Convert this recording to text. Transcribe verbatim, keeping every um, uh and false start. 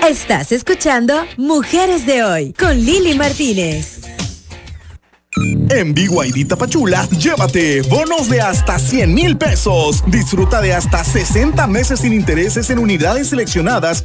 Estás escuchando Mujeres de Hoy con Lili Martínez. En B Y D Tapachula, llévate bonos de hasta cien mil pesos. Disfruta de hasta sesenta meses sin intereses en unidades seleccionadas